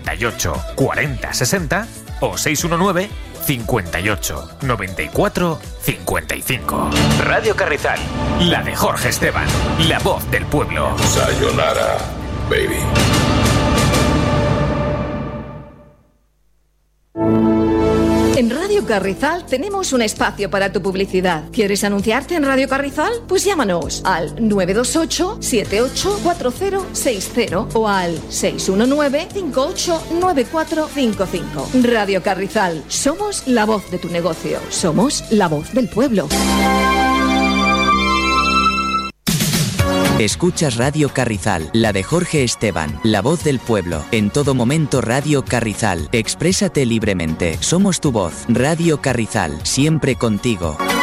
98 40 60 o 619 58 94 55. Radio Carrizal, la de Jorge Esteban, la voz del pueblo. Sayonara, baby. En Radio Carrizal tenemos un espacio para tu publicidad. ¿Quieres anunciarte en Radio Carrizal? Pues llámanos al 928 784060 o al 619 589455. Radio Carrizal, somos la voz de tu negocio, somos la voz del pueblo. Escuchas Radio Carrizal, la de Jorge Esteban, la voz del pueblo. En todo momento Radio Carrizal. Exprésate libremente. Somos tu voz. Radio Carrizal, siempre contigo.